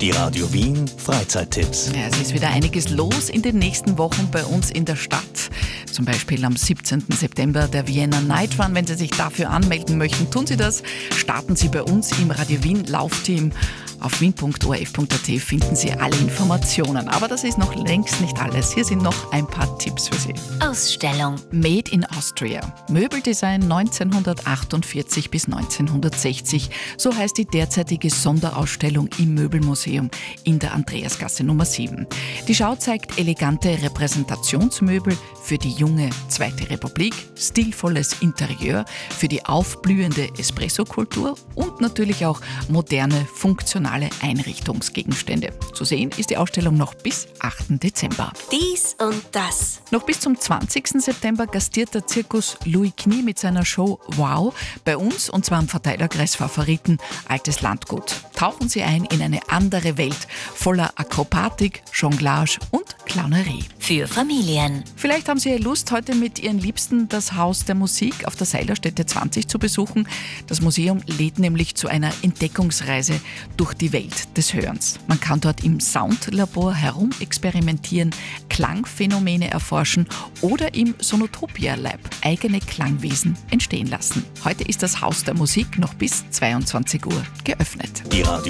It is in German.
Die Radio Wien Freizeittipps. Ja, es ist wieder einiges los in den nächsten Wochen bei uns in der Stadt. Zum Beispiel am 17. September der Vienna Night Run. Wenn Sie sich dafür anmelden möchten, tun Sie das. Starten Sie bei uns im Radio Wien Laufteam. Auf wien.orf.at finden Sie alle Informationen. Aber das ist noch längst nicht alles. Hier sind noch ein paar Tipps für Sie. Ausstellung. Made in Austria. Möbeldesign 1948 bis 1960. So heißt die derzeitige Sonderausstellung im Möbelmuseum in der Andreasgasse Nummer 7. Die Schau zeigt elegante Repräsentationsmöbel für die junge Zweite Republik, stilvolles Interieur für die aufblühende Espresso-Kultur und natürlich auch moderne, funktionale Einrichtungsgegenstände. Zu sehen ist die Ausstellung noch bis 8. Dezember. Dies und das. Noch bis zum 20. September gastiert der Zirkus Louis Knie mit seiner Show Wow bei uns, und zwar am Verteilerkreis Favoriten Altes Landgut. Tauchen Sie ein in eine andere Welt voller Akrobatik, Jonglage und Clownerie. Für Familien. Vielleicht haben Sie Lust, heute mit Ihren Liebsten das Haus der Musik auf der Seilerstätte 20 zu besuchen. Das Museum lädt nämlich zu einer Entdeckungsreise durch die Welt des Hörens. Man kann dort im Soundlabor herumexperimentieren, Klangphänomene erforschen oder im Sonotopia Lab eigene Klangwesen entstehen lassen. Heute ist das Haus der Musik noch bis 22 Uhr geöffnet. Die Radio